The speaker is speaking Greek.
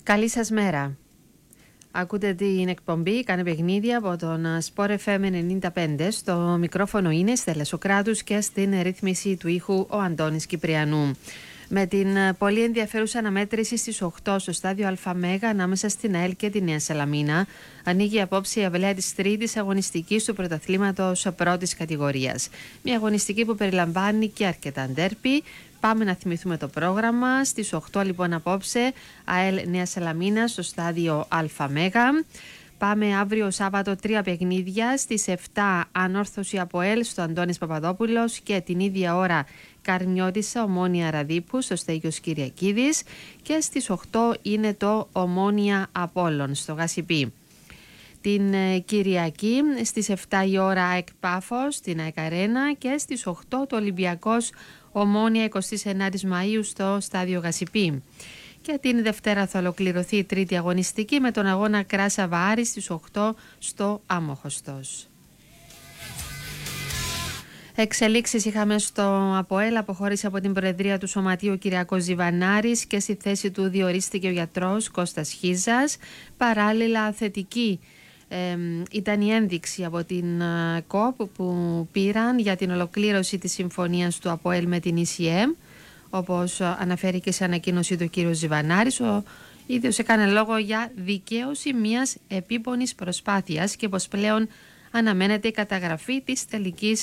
Καλή σας μέρα. Ακούτε την εκπομπή «Κάνε παιχνίδια» από τον Sport FM 95. Στο μικρόφωνο είναι η Στέλλα Σοκράτους και στην ρύθμιση του ήχου ο Αντώνης Κυπριανού. Με την πολύ ενδιαφέρουσα αναμέτρηση στις 8 στο στάδιο ΑΜΕΓΑ ανάμεσα στην ΑΕΛ και τη Νέα Σαλαμίνα, ανοίγει απόψε η αυλαία της τρίτης αγωνιστικής του πρωταθλήματος πρώτης κατηγορίας. Μια αγωνιστική που περιλαμβάνει και αρκετά ντέρπι. Πάμε να θυμηθούμε το πρόγραμμα. Στις 8 λοιπόν απόψε ΑΕΛ Νέα Σαλαμίνα στο στάδιο ΑΜΕΓΑ. Πάμε αύριο Σάββατο 3 παιχνίδια. Στις 7 Ανόρθωση ΑΠΟΕΛ στο Αντώνης Παπαδόπουλος και την ίδια ώρα Καρμιώτισσα Ομόνια Ραδίπου στο Στέγιος Κυριακίδης. Και στις 8 είναι το Ομόνια Απόλλων στο Γασιπί. Την Κυριακή στις 7 η ώρα ΑΕΚ Πάφος στην ΑΕΚ Αρένα και στις 8 το Ολυμπιακός Ομόνια 29 Μαΐου στο στάδιο Γασιπί. Και την Δευτέρα θα ολοκληρωθεί η τρίτη αγωνιστική με τον αγώνα Κράσα Βάρη στις 8 στο Αμμοχωστός. Εξελίξεις είχαμε στο ΑΠΟΕΛ. Αποχώρησε από την προεδρία του Σωματείου ο Κυριακός Ζιβανάρης και στη θέση του διορίστηκε ο γιατρός Κώστας Χίζας. Παράλληλα θετική ήταν η ένδειξη από την ΚΟΠ που πήραν για την ολοκλήρωση της συμφωνίας του ΑΠΟΕΛ με την ECM. Όπως αναφέρει και σε ανακοίνωση του κ. Ζιβανάρης, ο ίδιος έκανε λόγο για δικαίωση μιας επίπονης προσπάθειας και πως πλέον αναμένεται η καταγραφή της τελικής